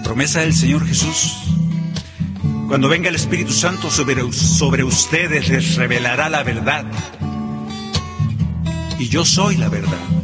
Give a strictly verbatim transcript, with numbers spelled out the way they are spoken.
promesa del Señor Jesús. Cuando venga el Espíritu Santo sobre, sobre ustedes, les revelará la verdad. Y yo soy la verdad.